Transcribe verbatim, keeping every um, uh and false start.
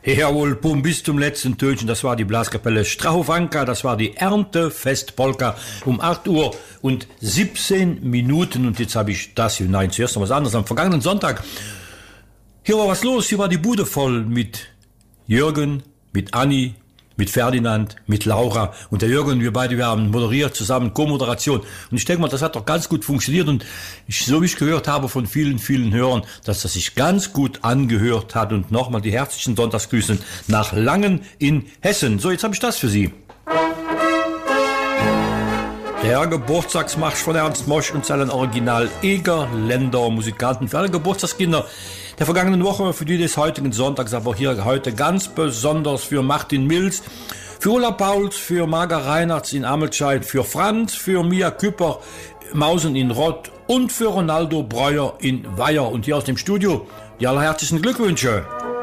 Jawohl, bumm, bis zum letzten Tönchen, das war die Blaskapelle Strahowanka, das war die Erntefestpolka um acht Uhr und siebzehn Minuten. Und jetzt habe ich das hier, nein, zuerst noch was anderes. Am vergangenen Sonntag, hier war was los, hier war die Bude voll mit Jürgen, mit Anni, mit Ferdinand, mit Laura und der Jürgen, wir beide, wir haben moderiert zusammen, Co-Moderation. Und ich denke mal, das hat doch ganz gut funktioniert und ich, so wie ich gehört habe von vielen, vielen Hörern, dass das sich ganz gut angehört hat. Und nochmal die herzlichen Sonntagsgrüße nach Langen in Hessen. So, jetzt habe ich das für Sie. Der Geburtstagsmarsch von Ernst Mosch und seinen Original Egerländer Musikanten für alle Geburtstagskinder der vergangenen Woche, für die des heutigen Sonntags, aber hier heute ganz besonders für Martin Mills, für Ulla Pauls, für Marga Reinhardt in Amelscheid, für Franz, für Mia Küpper, Mausen in Rott und für Ronaldo Breuer in Weiher. Und hier aus dem Studio die allerherzlichsten Glückwünsche.